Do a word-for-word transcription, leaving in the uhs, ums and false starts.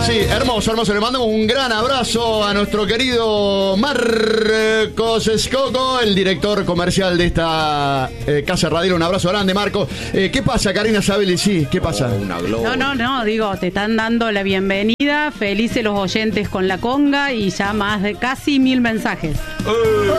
sí, hermoso, hermoso. Le mandamos un gran abrazo a nuestro querido Marcos Escoco, el director comercial de esta eh, casa radial. Un abrazo grande, Marco. Eh, ¿Qué pasa, Karina Sabelli? Sí, ¿qué pasa? Oh, una No, no, no, digo, te están dando la bienvenida. Felices los oyentes con la conga y ya más de casi mil mensajes. Uh.